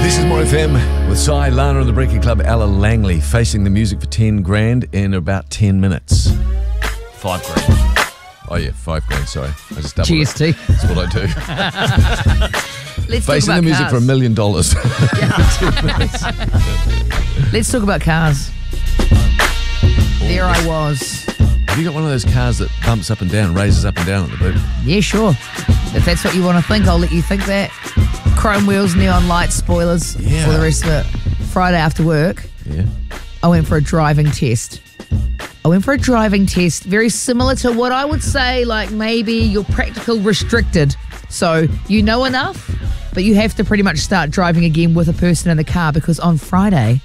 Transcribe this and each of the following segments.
This is More FM with Cy, Lana and the Breaking Club, Ella Langley, facing the music for 10 grand in about 10 minutes. 5 grand. Oh yeah, 5 grand, sorry. I just doubled GST. it. That's what I do. Let's Facing talk the about music for $1 million. Let's talk about cars. There I was. Have you got one of those cars that bumps up and down, raises up and down at the boot? Yeah, sure. If that's what you want to think, I'll let you think that. Chrome wheels, neon lights, spoilers, Yeah. all the rest of it. Friday after work, Yeah. I went for a driving test. Very similar to what I would say, like maybe you're practical restricted. So you know enough, but you have to pretty much start driving again with a person in the car, because on Friday,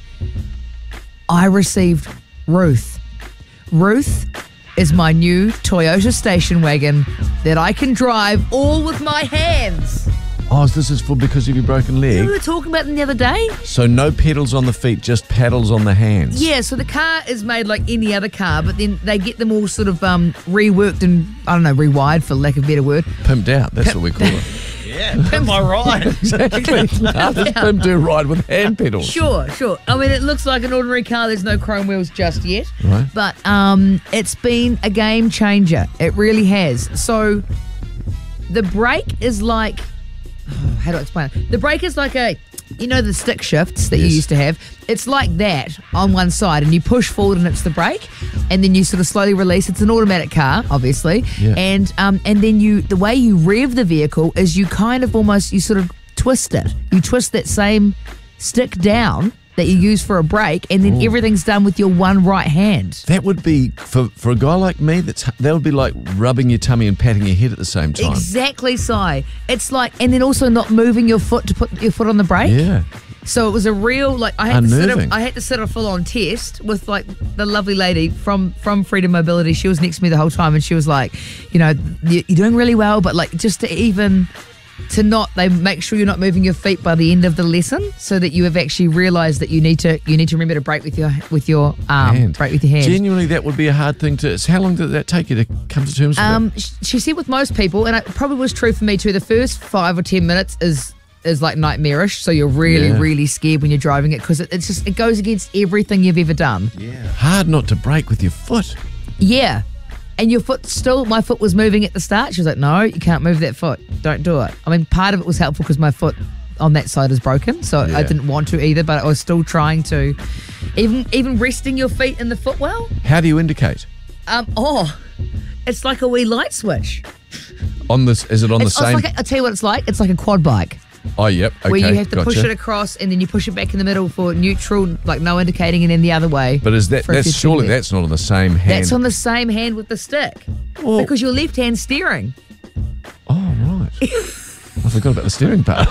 I received Ruth. Ruth is my new Toyota station wagon that I can drive all with my hands. Oh, so this is for because of your broken We leg? were talking about them the other day. So no pedals on the feet, just paddles on the hands? Yeah, so the car is made like any other car, but then they get them all sort of reworked and, I don't know, rewired for lack of a better word. Pimped out, that's what we call it. Yeah, am I right? Exactly. How does Pimp do ride with hand pedals? Sure. I mean, it looks like an ordinary car. There's no chrome wheels just yet. Right. But it's been a game changer. It really has. So the brake is like, how do I explain it? The brake is like the stick shifts that you Yes. used to have. It's like that on one side, and you push forward and it's the brake, and then you sort of slowly release. It's an automatic car, obviously. Yeah. And then the way you rev the vehicle is you kind of almost, you sort of twist it. You twist that same stick down that you use for a brake, and then everything's done with your one right hand. That would be, for a guy like me, that would be like rubbing your tummy and patting your head at the same time. Exactly, Si. It's like, and then also not moving your foot to put your foot on the brake. Yeah. So it was a real, like, I had Unnerving. to sit a full-on test with, like, the lovely lady from Freedom Mobility. She was next to me the whole time, and she was like, you're doing really well, but, like, just they make sure you're not moving your feet by the end of the lesson, so that you have actually realised that you need to remember to brake with your arm, Hand. brake with your hand. Genuinely, that would be a hard thing to. So how long did that take you to come to terms with that? She said with most people, and it probably was true for me too, the first 5 or 10 minutes is like nightmarish, so you're really, really scared when you're driving it, because it goes against everything you've ever done. Yeah. Hard not to brake with your foot. Yeah. And your foot my foot was moving at the start. She was like, no, you can't move that foot. Don't do it. I mean, part of it was helpful because my foot on that side is broken, so I didn't want to either, but I was still trying to. Even resting your feet in the footwell. How do you indicate? It's like a wee light switch. On this, is it on the same? I'll tell you what it's like. It's like a quad bike. Oh, yep. Okay. Where you have to gotcha. push it across, and then you push it back in the middle for neutral, like no indicating, and then the other way. But is for a few that's surely seconds. that's not on the same hand? That's on the same hand with the stick, Well- because your left hand's steering. Oh, right. I forgot about the steering part.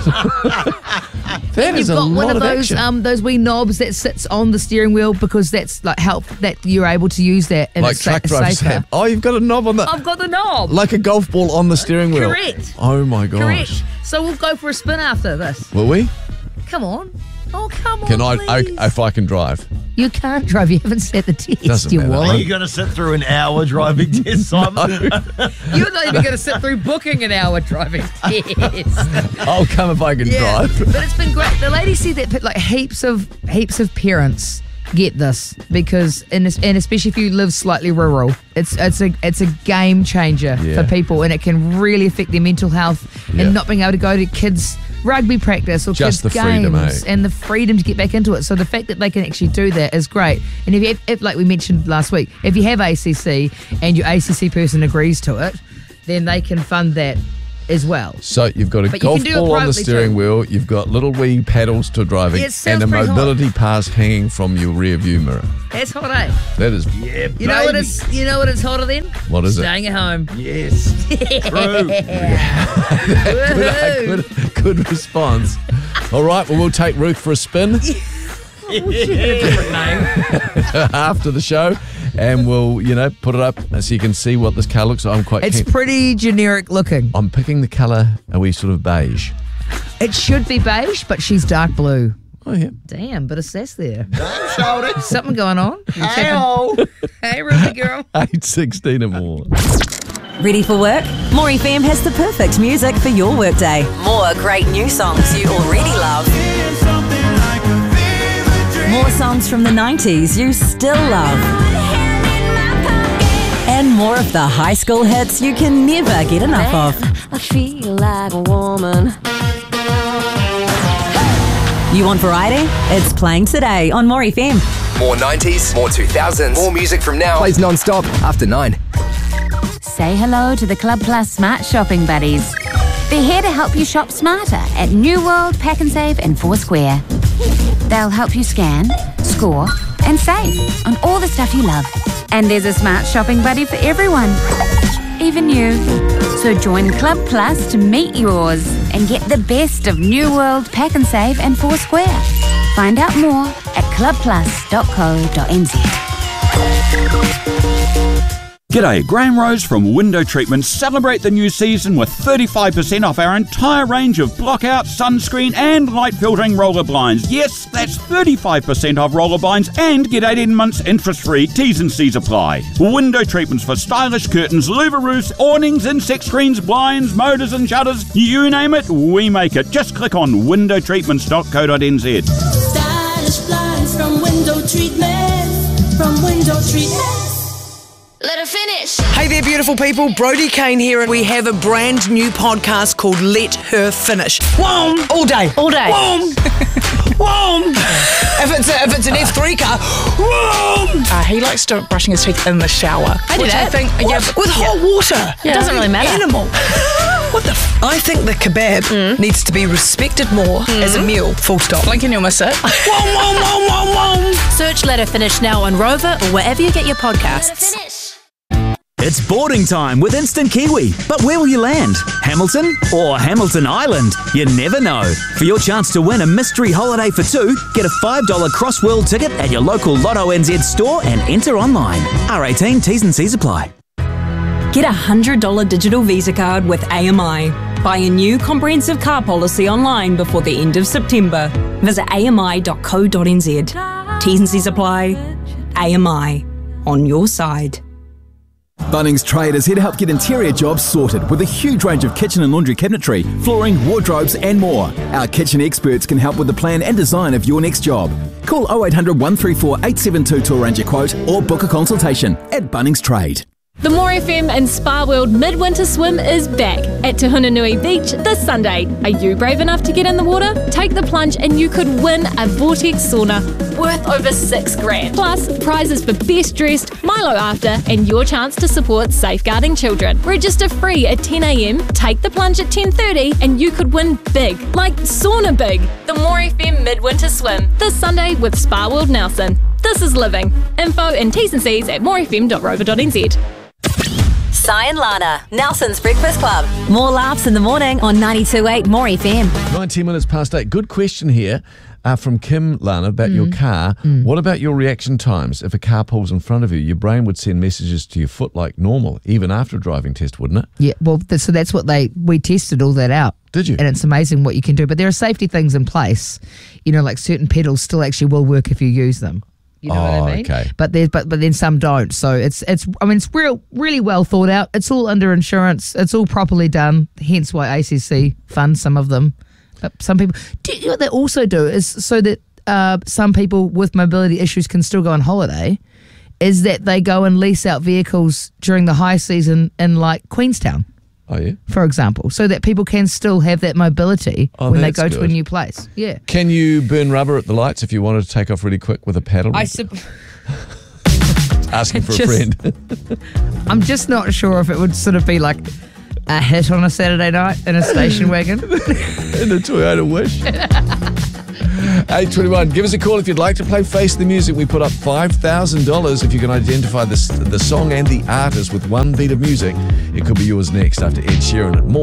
That is You've a got lot one of of those action. those wee knobs that sits on the steering wheel, because that's like help that you're able to use that, and Like it's truck drivers safer. have. Oh, you've got a knob on the. I've got the knob. Like a golf ball on the steering wheel. Correct. Oh my gosh. Correct. So we'll go for a spin after this. Will we? Come on. Oh, come on. Can I? please. If I can drive. You can't drive. You haven't set the test. Doesn't you matter. Are wallet. you going to sit through an hour driving test, Simon? You're not even going to sit through booking an hour driving test. I'll come if I can Yeah, drive. but it's been great. The lady said that like heaps of parents get this, because and especially if you live slightly rural, it's a game changer Yeah. for people, and it can really affect their mental health Yeah. and not being able to go to kids' rugby practice or Just kids' the freedom, games, and the freedom to get back into it. So the fact that they can actually do that is great. And if like we mentioned last week, if you have ACC and your ACC person agrees to it, then they can fund that as well. So you've got a But you golf can do it ball on the privately steering too. wheel, you've got little wee paddles to driving, Yeah, it and sounds a pretty hot. mobility pass hanging from your rear view mirror. That's hot, eh? That is, Yeah, You know what it's hotter than? what is it? Staying at home. Yes. True. Woohoo. Good response. All right, well, we'll take Ruth for a spin Different name. after the show, and we'll, put it up so you can see what this car looks like. I'm quite It's keen. pretty generic looking. I'm picking the colour, are we sort of beige? It should be beige, but she's dark blue. Oh, yeah. Damn, bit of sass there. Showed it. Something going on. Ow. Hey, Ruby girl. 8:16 and more. Ready for work? More FM has the perfect music for your workday. More great new songs you already love. More songs from the 90s you still love. And more of the high school hits you can never get enough of. I feel like a woman. You want variety? It's playing today on More FM. More 90s, more 2000s, more music from now. Plays non-stop after 9. Say hello to the Club Plus Smart Shopping Buddies. They're here to help you shop smarter at New World, Pack and Save and Foursquare. They'll help you scan, score and save on all the stuff you love. And there's a smart shopping buddy for everyone, even you. So join Club Plus to meet yours and get the best of New World, Pack and Save and Foursquare. Find out more at clubplus.co.nz. G'day, Graham Rose from Window Treatments celebrate the new season with 35% off our entire range of blockout, sunscreen and light filtering roller blinds. Yes, that's 35% off roller blinds and get 18 months interest-free. T's and C's apply. Window Treatments for stylish curtains, louver roofs, awnings, insect screens, blinds, motors and shutters. You name it, we make it. Just click on windowtreatments.co.nz. Stylish blinds from Window Treatments. From Window Treatments. Let her finish. Hey there, beautiful people. Brody Kane here, and we have a brand new podcast called Let Her Finish. Whoom! All day. All day. Whoom! Whoom! If it's an F3 car, whoom! He likes to brushing his teeth in the shower. I do that. I think, With hot water. It doesn't really matter. Animal. What the I think the kebab needs to be respected more as a meal. Full stop. blink and you'll miss it. Whoom, whoom, whoom, whoom, whoom. Search Let Her Finish now on Rover or wherever you get your podcasts. It's boarding time with Instant Kiwi. But where will you land? Hamilton or Hamilton Island? You never know. For your chance to win a mystery holiday for two, get a $5 Cross-World ticket at your local Lotto NZ store and enter online. R18 T's and C's apply. Get a $100 digital Visa card with AMI. Buy a new comprehensive car policy online before the end of September. Visit ami.co.nz. T's and C's apply. AMI. On your side. Bunnings Trade is here to help get interior jobs sorted with a huge range of kitchen and laundry cabinetry, flooring, wardrobes and more. Our kitchen experts can help with the plan and design of your next job. Call 0800 134 872 to arrange a quote or book a consultation at Bunnings Trade. The More FM and Spa World Midwinter Swim is back at Te Hunanui Beach this Sunday. Are you brave enough to get in the water? Take the plunge and you could win a Vortex sauna worth over $6,000. Plus, prizes for Best Dressed, Milo After, and your chance to support Safeguarding Children. Register free at 10 a.m, take the plunge at 10:30, and you could win big, like sauna big. The More FM Midwinter Swim this Sunday with Spa World Nelson. This is living. Info and T's and C's at morefm.rover.nz. Si and Lana, Nelson's Breakfast Club. More laughs in the morning on 92.8 More FM. 19 minutes past 8. Good question here from Kim, Lana, about your car. What about your reaction times? If a car pulls in front of you, your brain would send messages to your foot like normal, even after a driving test, wouldn't it? Yeah, well, so that's what we tested all that out. Did you? And it's amazing what you can do. But there are safety things in place. You know, like certain pedals still actually will work if you use them. You know what I mean? Okay. But then some don't. So it's really well thought out. It's all under insurance. It's all properly done. Hence why ACC funds some of them. But some people, you know what they also do is so that some people with mobility issues can still go on holiday, is that they go and lease out vehicles during the high season in like Queenstown. Oh, yeah? For example, so that people can still have that mobility when they go to a new place. Yeah. Can you burn rubber at the lights if you wanted to take off really quick with a paddle? Asking for a friend. I'm just not sure if it would sort of be like a hit on a Saturday night in a station wagon. In a Toyota Wish. 8:21. Give us a call if you'd like to play Face the Music. We put up $5,000 if you can identify the song and the artist with one beat of music. It could be yours next after Ed Sheeran at More.